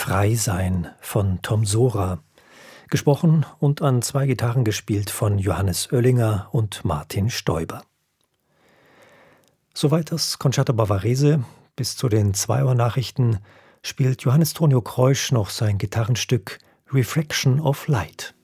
Frei sein von Tom Sora. Gesprochen und an 2 Gitarren gespielt von Johannes Oellinger und Martin Stoiber. Soweit das Concerto Bavarese. Bis zu den 2 Uhr Nachrichten spielt Johannes Tonio Kreusch noch sein Gitarrenstück Refraction of Light.